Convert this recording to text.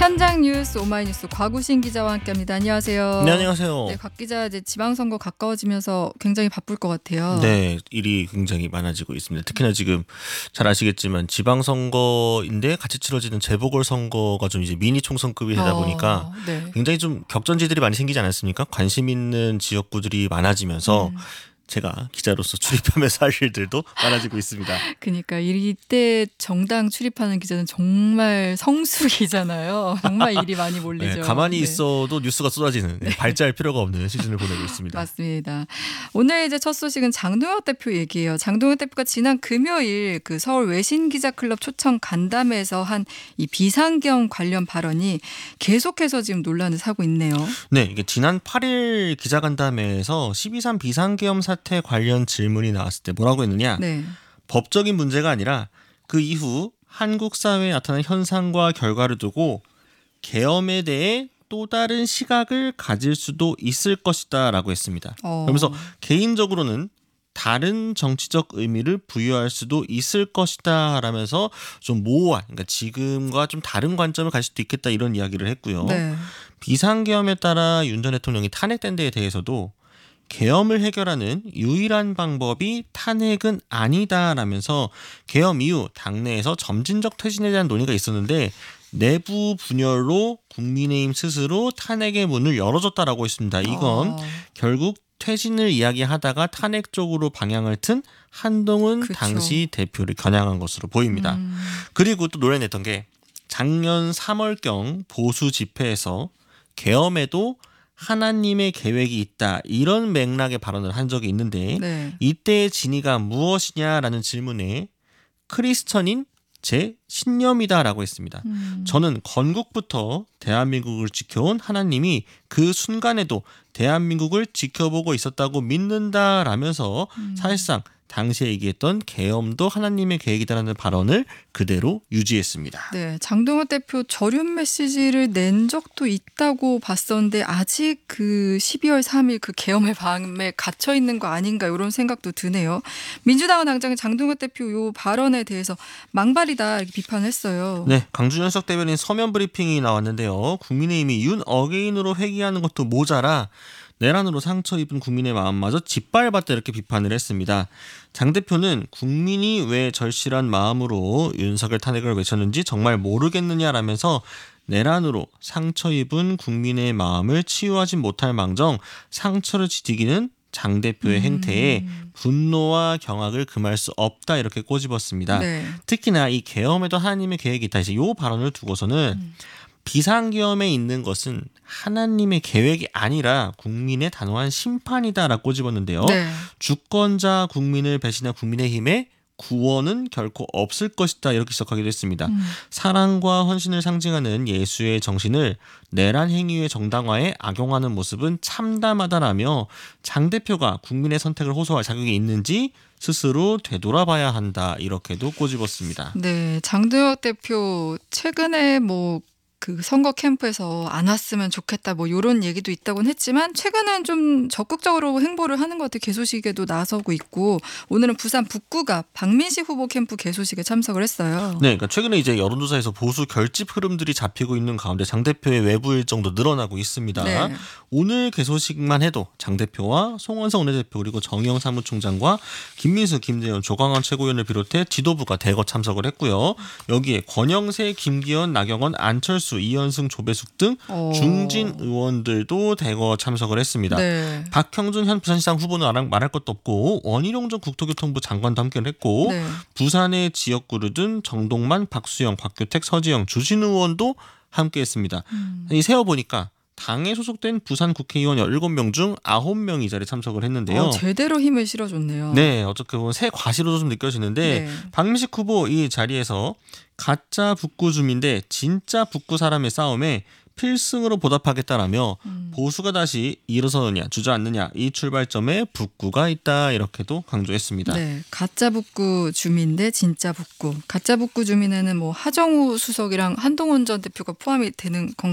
현장 뉴스 오마이뉴스 곽우신 기자와 함께합니다. 안녕하세요. 네, 안녕하세요. 네, 곽 기자 이제 지방선거 가까워지면서 굉장히 바쁠 것 같아요. 네, 일이 굉장히 많아지고 있습니다. 특히나 지금 잘 아시겠지만 지방선거인데 같이 치러지는 재보궐선거가 좀 이제 미니 총선급이 되다 보니까 네. 굉장히 좀 격전지들이 많이 생기지 않았습니까? 관심 있는 지역구들이 많아지면서 제가 기자로서 출입하면서 할 일들도 많아지고 있습니다. 그러니까 이때 정당 출입하는 기자는 정말 성수기잖아요. 정말 일이 많이 몰리죠. 네, 가만히 있어도 뉴스가 쏟아지는 발자할 필요가 없는 시즌을 보내고 있습니다. 맞습니다. 오늘 이제 첫 소식은 장동혁 대표 얘기예요. 장동혁 대표가 지난 금요일 그 서울 외신기자클럽 초청 간담회에서 한 이 비상경 관련 발언이 계속해서 지금 논란을 사고 있네요. 네, 이게 지난 8일 기자간담회에서 12.3 비상계엄 사태 관련 질문이 나왔을 때 뭐라고 했느냐? 네. 법적인 문제가 아니라 그 이후 한국 사회에 나타난 현상과 결과를 두고 계엄에 대해 또 다른 시각을 가질 수도 있을 것이다 라고 했습니다. 그러면서 개인적으로는 다른 정치적 의미를 부여할 수도 있을 것이다 라면서 좀 모호한, 그러니까 지금과 좀 다른 관점을 가질 수도 있겠다 이런 이야기를 했고요. 네. 비상계엄에 따라 윤 전 대통령이 탄핵된 데에 대해서도 계엄을 해결하는 유일한 방법이 탄핵은 아니다라면서 계엄 이후 당내에서 점진적 퇴진에 대한 논의가 있었는데 내부 분열로 국민의힘 스스로 탄핵의 문을 열어줬다라고 했습니다. 이건 결국 퇴진을 이야기하다가 탄핵 쪽으로 방향을 튼 한동훈 그쵸. 당시 대표를 겨냥한 것으로 보입니다. 그리고 또 논란했던 게 작년 3월경 보수 집회에서 계엄에도 하나님의 계획이 있다 이런 맥락의 발언을 한 적이 있는데 네. 이때의 진위가 무엇이냐라는 질문에 크리스천인 제 신념이다라고 했습니다. 저는 건국부터 대한민국을 지켜온 하나님이 그 순간에도 대한민국을 지켜보고 있었다고 믿는다라면서 사실상 당시에 얘기했던 계엄도 하나님의 계획이다라는 발언을 그대로 유지했습니다. 네, 장동혁 대표 절윤 메시지를 낸 적도 있다고 봤었는데 아직 그 12월 3일 그 계엄의 밤에 갇혀 있는 거 아닌가 이런 생각도 드네요. 민주당은 당장 장동혁 대표 요 발언에 대해서 망발이다 이렇게 비판했어요. 네, 강준현석 대변인 서면 브리핑이 나왔는데요. 국민의힘이 윤 어게인으로 회귀하는 것도 모자라 내란으로 상처 입은 국민의 마음마저 짓밟았다 이렇게 비판을 했습니다. 장 대표는 국민이 왜 절실한 마음으로 윤석열 탄핵을 외쳤는지 정말 모르겠느냐라면서 내란으로 상처 입은 국민의 마음을 치유하지 못할 망정 상처를 지지기는 장 대표의 행태에 분노와 경악을 금할 수 없다 이렇게 꼬집었습니다. 네. 특히나 이 계엄에도 하나님의 계획이 있다. 이제 이 발언을 두고서는 비상계엄에 있는 것은 하나님의 계획이 아니라 국민의 단호한 심판이다라고 꼬집었는데요. 네. 주권자 국민을 배신한 국민의힘의 구원은 결코 없을 것이다 이렇게 지적하기도 했습니다. 사랑과 헌신을 상징하는 예수의 정신을 내란 행위의 정당화에 악용하는 모습은 참담하다라며 장 대표가 국민의 선택을 호소할 자격이 있는지 스스로 되돌아봐야 한다 이렇게도 꼬집었습니다. 네, 장동혁 대표 최근에 그 선거 캠프에서 안 왔으면 좋겠다 이런 얘기도 있다고는 했지만 최근엔 좀 적극적으로 행보를 하는 것 같아요. 개소식에도 나서고 있고 오늘은 부산 북구가 박민식 후보 캠프 개소식에 참석을 했어요. 네, 그러니까 최근에 이제 여론조사에서 보수 결집 흐름들이 잡히고 있는 가운데 장 대표의 외부 일정도 늘어나고 있습니다. 네. 오늘 개소식만 해도 장 대표와 송원석 원내대표 그리고 정의영 사무총장과 김민수, 김재현, 조광원 최고위원을 비롯해 지도부가 대거 참석을 했고요. 여기에 권영세, 김기현, 나경원, 안철수, 이현승, 조배숙 등 중진 의원들도 대거 참석을 했습니다. 네. 박형준 현 부산시장 후보는 말할 것도 없고 원희룡 전 국토교통부 장관도 함께를 했고 네. 부산의 지역구를 둔 정동만, 박수영, 곽규택, 서지영, 주진우 의원도 함께했습니다. 이 세어보니까 당에 소속된 부산 국회의원 17명 중 9명이 이 자리에 참석을 했는데요. 제대로 힘을 실어줬네요. 네, 어떻게 보면 새 과시로도 좀 느껴지는데 네. 박민식 후보 이 자리에서 가짜 북구 주민 대 진짜 북구 사람의 싸움에 필승으로 보답하겠다라며 보수가 다시 일어서느냐 주저앉느냐 이 출발점에 북구가 있다 이렇게도 강조했습니다. 네, 가짜 북구 주민 대 진짜 북구. 가짜 북구 주민에는 하정우 수석이랑 한동훈 전 대표가 포함이 되는 건